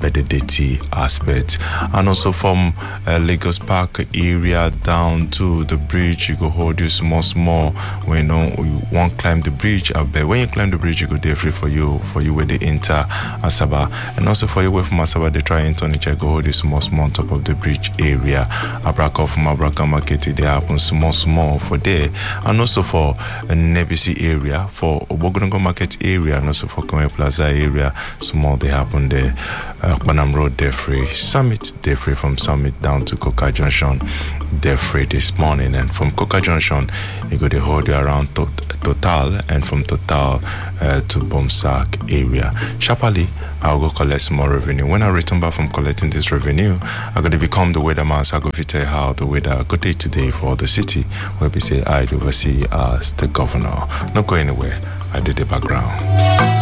the dirty aspect. And also from Lagos Park area down to the bridge, you go hold you small when you won't climb the bridge. But when you climb the bridge, you go there free for you where they enter Asaba. And also for you away from Asaba, they try and turn it, go hold you small on top of the bridge area. Abraka from Abraka Market, they happen small for there. And also for Nebisi area, for Obogongo Market area, and also for Kome Plaza area, small they happen there. Banam Road, they're free. Summit, they're free. From Summit down to Coca Junction, they're free this morning. And from Coca Junction, you go to hold you around Total, and from Total to Bomsak area. Sharply, I'll go collect some more revenue. When I return back from collecting this revenue, I'm going to become the weatherman. So I go tell you how the weather good day today for the city, where we say I oversee as the governor. Not go anywhere. I did the background.